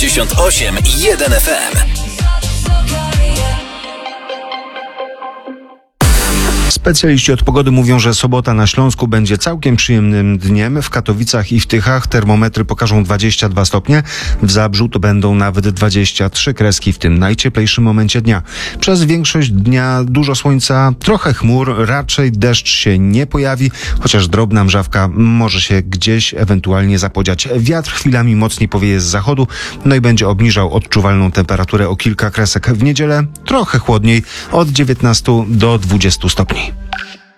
98,1 FM. Specjaliści od pogody mówią, że sobota na Śląsku będzie całkiem przyjemnym dniem. W Katowicach i w Tychach termometry pokażą 22 stopnie. W Zabrzu to będą nawet 23 kreski w tym najcieplejszym momencie dnia. Przez większość dnia dużo słońca, trochę chmur, raczej deszcz się nie pojawi, chociaż drobna mrzawka może się gdzieś ewentualnie zapodziać. Wiatr chwilami mocniej powieje z zachodu, no i będzie obniżał odczuwalną temperaturę o kilka kresek. W niedzielę trochę chłodniej, od 19 do 20 stopni.